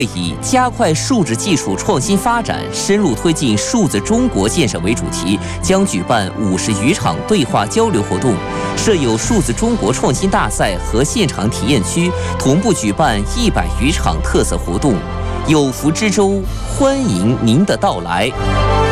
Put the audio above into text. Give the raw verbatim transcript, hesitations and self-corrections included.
以加快数字技术创新发展、深入推进数字中国建设为主题，将举办五十余场对话交流活动，设有数字中国创新大赛和现场体验区，同步举办一百余场特色活动。有福之州，欢迎您的到来。